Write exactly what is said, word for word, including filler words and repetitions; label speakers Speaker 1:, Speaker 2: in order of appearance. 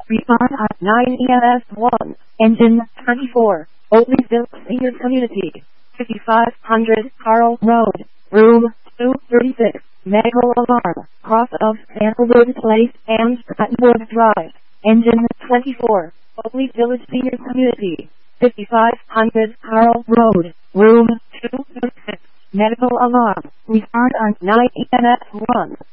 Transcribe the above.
Speaker 1: Respond on nine E M S one. Engine twenty-four. Oakleyville Senior Community. fifty-five hundred Carl Road. Room two thirty-six. Medical alarm. Cross of Sandalwood Place and Cottonwood Drive. Engine twenty-four. Oakley Village Senior Community. fifty-five hundred Carl Road. Room two thirty-six. Medical alarm. Respond on nine E M S one.